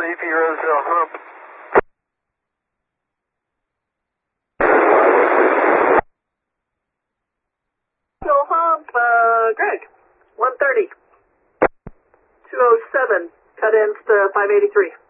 3 for your Roseville hump. Roseville hump, Greg, 130. 207, cut ends to 583.